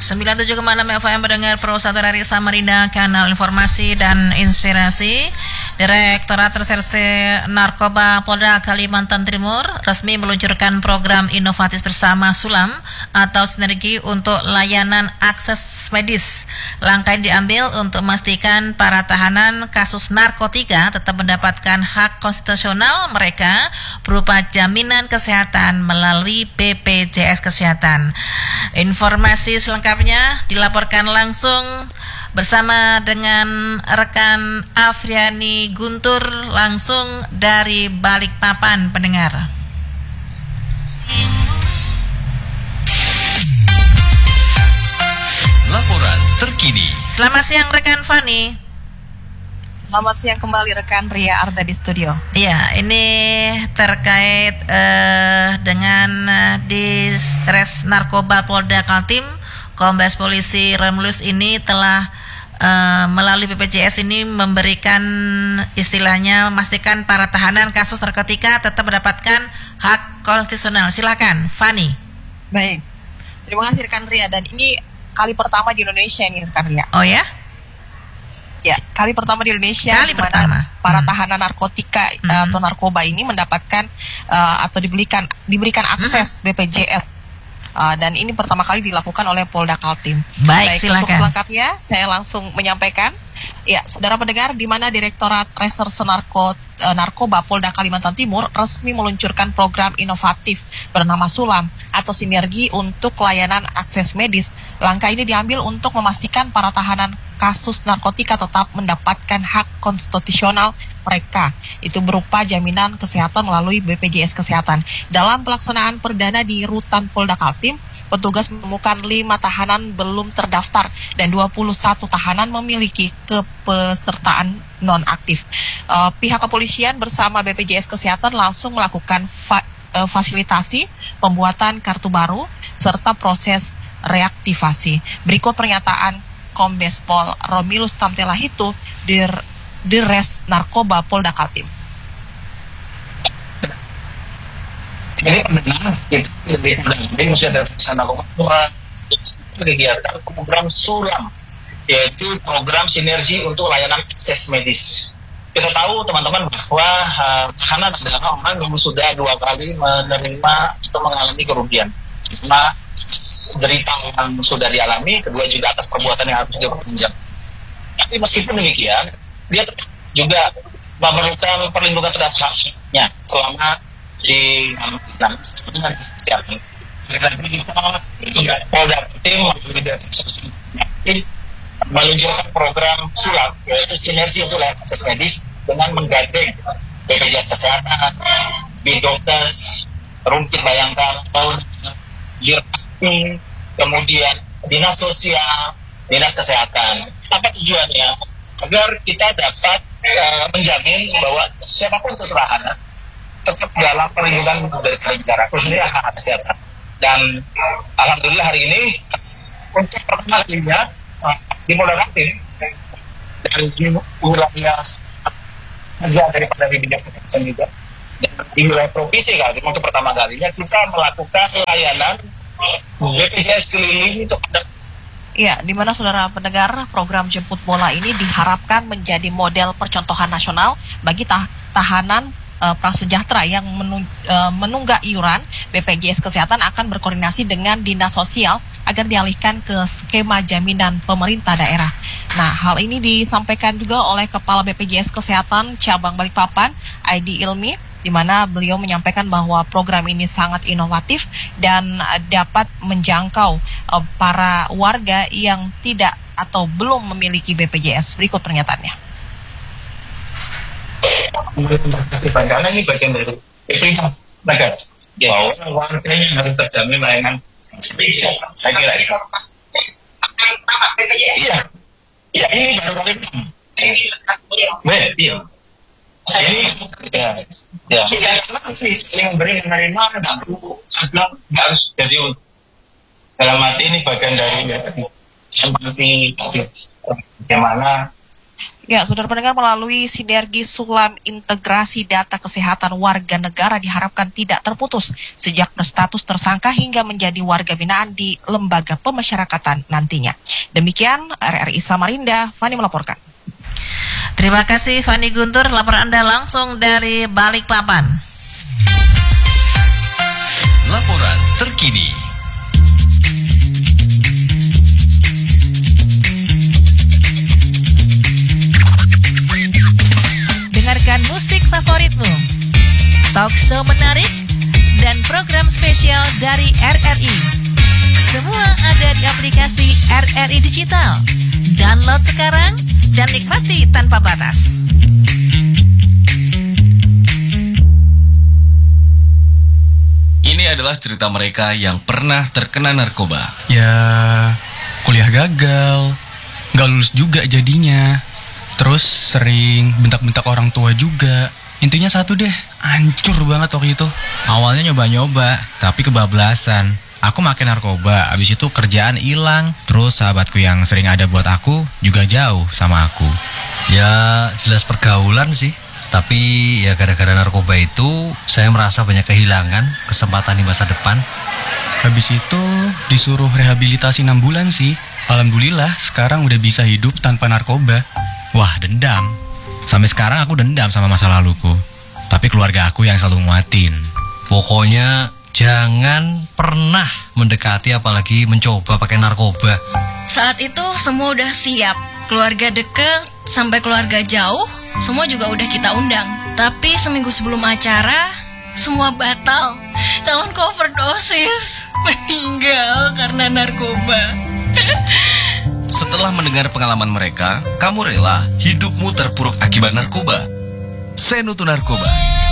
97,6 FM mendengar Pro 1 dari Samarinda, kanal informasi dan inspirasi. Direktorat Reserse Narkoba Polda Kalimantan Timur resmi meluncurkan program inovatif bersama Sulam atau sinergi untuk layanan akses medis. Langkah ini diambil untuk memastikan para tahanan kasus narkotika tetap mendapatkan hak konstitusional mereka berupa jaminan kesehatan melalui BPJS Kesehatan. Informasi selengkapnya dilaporkan langsung bersama dengan rekan Afriani Guntur langsung dari Balikpapan, pendengar. Laporan terkini. Selamat siang rekan Fani. Selamat siang kembali rekan Ria Arda di studio. Iya, ini terkait dengan di Res Narkoba Polda Kaltim, Kombes Polisi Romulus ini telah melalui BPJS ini memberikan istilahnya memastikan para tahanan kasus narkotika tetap mendapatkan hak konstitusional. Silakan, Fani. Baik, terima kasih rekan Ria, dan ini kali pertama di Indonesia ini rekan Ria. Oh ya? Ya, kali pertama di Indonesia di mana para tahanan narkotika atau narkoba ini mendapatkan atau diberikan akses BPJS. Dan ini pertama kali dilakukan oleh Polda Kaltim. Baik, silakan. Untuk selengkapnya saya langsung menyampaikan. Ya, saudara pendengar, di mana Direktorat Reserse Narkoba Polda Kalimantan Timur resmi meluncurkan program inovatif bernama Sulam atau sinergi untuk layanan akses medis. Langkah ini diambil untuk memastikan para tahanan kasus narkotika tetap mendapatkan hak konstitusional mereka, itu berupa jaminan kesehatan melalui BPJS Kesehatan. Dalam pelaksanaan perdana di Rutan Polda Kaltim, petugas menemukan 5 tahanan belum terdaftar dan 21 tahanan memiliki kepesertaan non-aktif. Pihak kepolisian bersama BPJS Kesehatan langsung melakukan fasilitasi pembuatan kartu baru serta proses reaktivasi. Berikut pernyataan Kombes Pol Romulus Tamtelahitu di Res Narkoba Polda Kaltim. Ini pendengar kita lebih penting mesti ada narkoba kegiatan program Sulam, yaitu program sinergi untuk layanan akses medis. Kita tahu teman-teman bahwa tahanan adalah orang yang sudah 2 kali menerima atau mengalami kerugian karena derita yang sudah dialami, kedua juga atas perbuatan yang harus dipertanggungjawabkan. Tapi meskipun demikian, dia tetap juga memerlukan perlindungan terhadap haknya selama di dalam kesehatan. Polda Kaltim meluncurkan program Sulam, yaitu sinergi untuk layanan akses medis dengan menggandeng BPJS Kesehatan, Bidokkes, Rumkit Bayangkara, Dirpasti, kemudian Dinas Sosial, Dinas Kesehatan. Apa tujuannya? Agar kita dapat menjamin bahwa siapapun tahanan tetap dalam perlindungan dari negara, khususnya hak kesehatan. Dan alhamdulillah hari ini untuk pertama kalinya di Polda Kaltim dan di wilayah kerja daripada BPJS Kesehatan juga, dan di wilayah provinsi Kaltim untuk pertama kalinya kita melakukan layanan BPJS keliling untuk Ya, di mana saudara pendengar, program jemput bola ini diharapkan menjadi model percontohan nasional bagi tahanan prasejahtera yang menunggak iuran. BPJS Kesehatan akan berkoordinasi dengan Dinas Sosial agar dialihkan ke skema jaminan pemerintah daerah. Nah, hal ini disampaikan juga oleh Kepala BPJS Kesehatan Cabang Balikpapan, Aidi Ilmi, di mana beliau menyampaikan bahwa program ini sangat inovatif dan dapat menjangkau para warga yang tidak atau belum memiliki BPJS. Berikut pernyataannya. Karena ini bagian dari negara, bahwa warganya harus terjamin layanan spesial. Saya kira itu. Iya, ini baru kali ini. Iya. Ya. Karena sering beri menerima dan sebelum harus jadi dalam arti ini bagian dari seperti bagaimana Ya, saudara pendengar, melalui sinergi Sulam integrasi data kesehatan warga negara diharapkan tidak terputus sejak berstatus tersangka hingga menjadi warga binaan di lembaga pemasyarakatan nantinya. Demikian RRI Samarinda, Fani melaporkan. Terima kasih Fani Guntur, laporan Anda langsung dari Balikpapan. Laporan terkini. Dengarkan musik favoritmu, talk show menarik, dan program spesial dari RRI. Semua ada di aplikasi RRI Digital. Download sekarang dan nikmati tanpa batas. Ini adalah cerita mereka yang pernah terkena narkoba. Ya, kuliah gagal, gak lulus juga jadinya. Terus sering bentak-bentak orang tua juga. Intinya satu deh, hancur banget waktu itu. Awalnya nyoba-nyoba, tapi kebablasan. Aku makin narkoba, abis itu kerjaan hilang. Terus sahabatku yang sering ada buat aku juga jauh sama aku. Ya jelas pergaulan sih. Tapi ya gara-gara narkoba itu saya merasa banyak kehilangan kesempatan di masa depan. Habis itu disuruh rehabilitasi 6 bulan sih. Alhamdulillah sekarang udah bisa hidup tanpa narkoba. Wah, dendam. Sampai sekarang aku dendam sama masa laluku. Tapi keluarga aku yang selalu nguatin. Pokoknya jangan pernah mendekati apalagi mencoba pakai narkoba. Saat itu semua udah siap. Keluarga deket sampai keluarga jauh, semua juga udah kita undang. Tapi seminggu sebelum acara, semua batal. Calon overdosis, meninggal karena narkoba. Setelah mendengar pengalaman mereka, kamu rela hidupmu terpuruk akibat narkoba? Senutu Narkoba